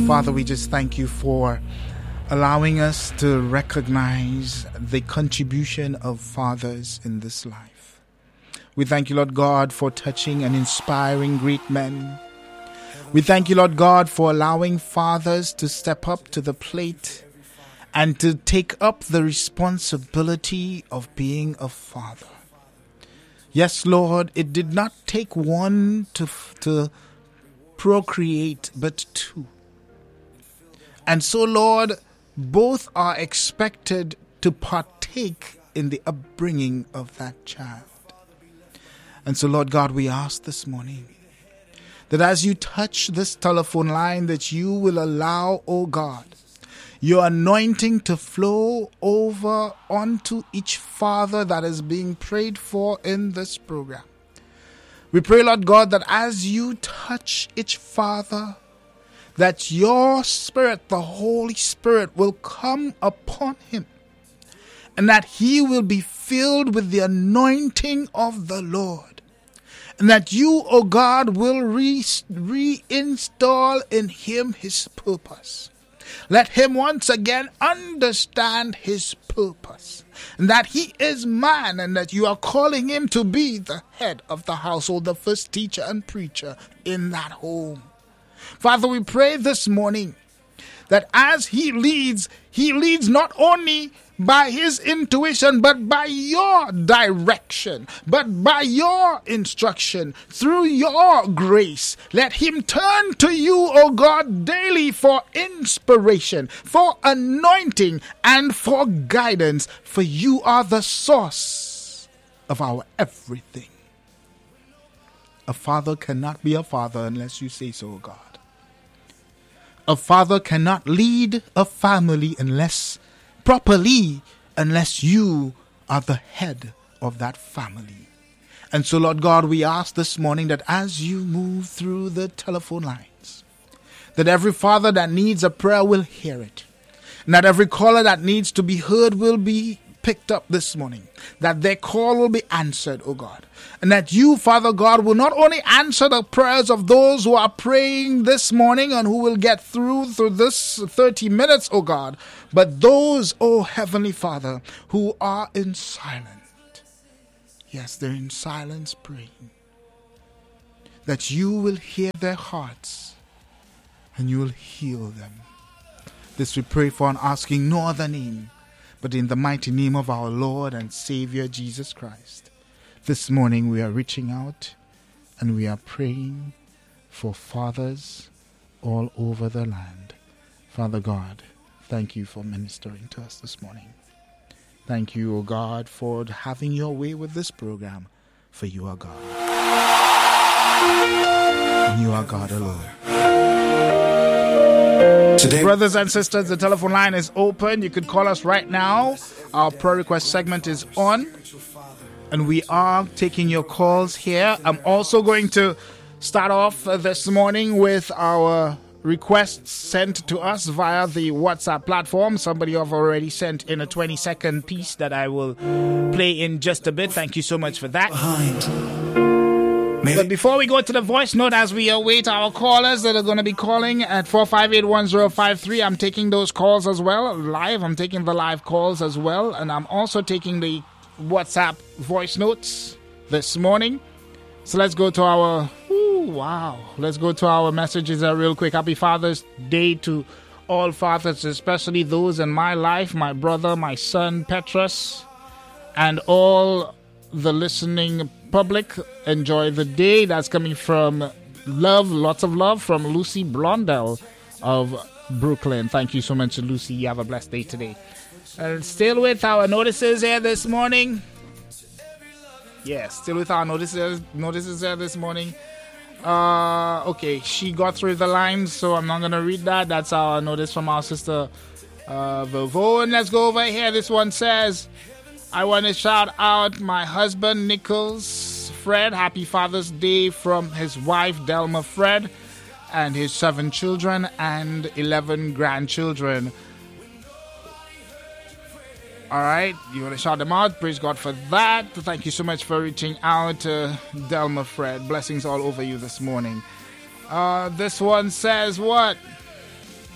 Father, we just thank you for allowing us to recognize the contribution of fathers in this life. We thank you, Lord God, for touching and inspiring great men. We thank you, Lord God, for allowing fathers to step up to the plate and to take up the responsibility of being a father. Yes, Lord, it did not take one to procreate, but two. And so, Lord, both are expected to partake in the upbringing of that child. And so, Lord God, we ask this morning that as you touch this telephone line, that you will allow, oh God, your anointing to flow over onto each father that is being prayed for in this program. We pray, Lord God, that as you touch each father, that your Spirit, the Holy Spirit, will come upon him, and that he will be filled with the anointing of the Lord, and that you, O God, will reinstall in him his purpose. Let him once again understand his purpose, and that he is man, and that you are calling him to be the head of the household, the first teacher and preacher in that home. Father, we pray this morning that as he leads not only by his intuition, but by your direction, but by your instruction, through your grace. Let him turn to you, O God, daily for inspiration, for anointing, and for guidance, for you are the source of our everything. A father cannot be a father unless you say so, O God. A father cannot lead a family properly unless you are the head of that family. And so, Lord God, we ask this morning that as you move through the telephone lines, that every father that needs a prayer will hear it, and that every caller that needs to be heard will be picked up this morning, that their call will be answered, oh God, and that you, Father God, will not only answer the prayers of those who are praying this morning and who will get through this 30 minutes, oh God, but those, oh Heavenly Father, who are in silence. Yes, they're in silence praying, that you will hear their hearts and you will heal them. This we pray for and asking no other name but in the mighty name of our Lord and Savior Jesus Christ. This morning we are reaching out and we are praying for fathers all over the land. Father God, thank you for ministering to us this morning. Thank you, O God, for having your way with this program, for you are God. And you are God alone. Today, brothers and sisters, the telephone line is open. You could call us right now. Our prayer request segment is on, and we are taking your calls here. I'm also going to start off this morning with our requests sent to us via the WhatsApp platform. Somebody have already sent in a 20-second piece that I will play in just a bit. Thank you so much for that. But before we go to the voice note, as we await our callers that are going to be calling at 458-1053, I'm taking those calls as well, live. I'm taking the live calls as well. And I'm also taking the WhatsApp voice notes this morning. So let's go to our, let's go to our messages real quick. Happy Father's Day to all fathers, especially those in my life, my brother, my son, Petrus, and all the listening public. Enjoy the day. That's coming from love, lots of love from Lucy Blondell of Brooklyn. Thank you so much, Lucy. You have a blessed day today. Still with our notices here this morning. Yes, still with our notices here this morning. Okay, she got through the lines, so I'm not going to read that. That's our notice from our sister Vivone. Let's go over here. This one says, I want to shout out my husband, Nichols Fred. Happy Father's Day from his wife, Delma Fred, and his 7 children and 11 grandchildren. All right, you want to shout them out? Praise God for that. Thank you so much for reaching out to Delma Fred. Blessings all over you this morning. This one says what?